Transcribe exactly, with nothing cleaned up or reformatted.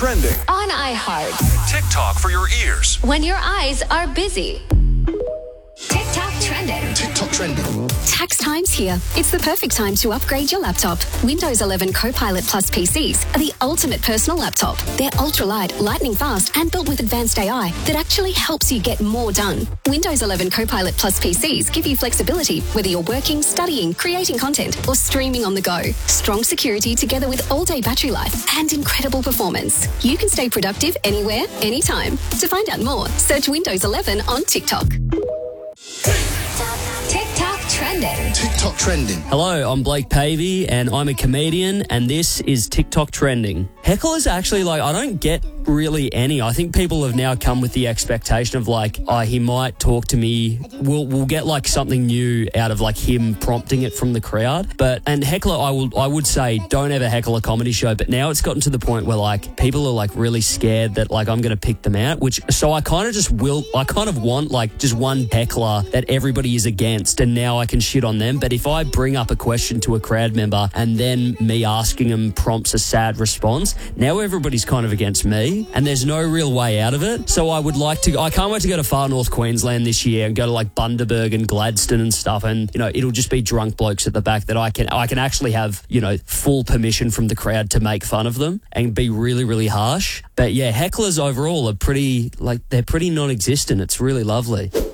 Trending on iHeart. TikTok for your ears. When your eyes are busy. TikTok trending. TikTok trending. Tax time's here. It's the perfect time to upgrade your laptop. Windows eleven Copilot Plus P Cs are the ultimate personal laptop. They're ultra-light, lightning fast, and built with advanced A I that actually helps you get more done. Windows eleven Copilot Plus P Cs give you flexibility whether you're working, studying, creating content, or streaming on the go. Strong security together with all-day battery life and incredible performance. You can stay productive anywhere, anytime. To find out more, search Windows eleven on TikTok. TikTok trending. TikTok trending. Hello, I'm Blake Pavey and I'm a comedian and this is TikTok trending. Heckle is actually like, I don't get really any. I think people have now come with the expectation of like, oh, he might talk to me. We'll we'll get like something new out of like him prompting it from the crowd. But and heckler, I will I would say don't ever heckle a comedy show. But now it's gotten to the point where like people are like really scared that like I'm going to pick them out. Which so I kind of just will. I kind of want like just one heckler that everybody is against, and now I can shit on them. But if I bring up a question to a crowd member and then me asking them prompts a sad response, now everybody's kind of against me. And there's no real way out of it. So I would like to, I can't wait to go to far north Queensland this year and go to like Bundaberg and Gladstone and stuff. And, you know, it'll just be drunk blokes at the back that I can, I can actually have, you know, full permission from the crowd to make fun of them and be really, really harsh. But yeah, hecklers overall are pretty, like, they're pretty non-existent. It's really lovely.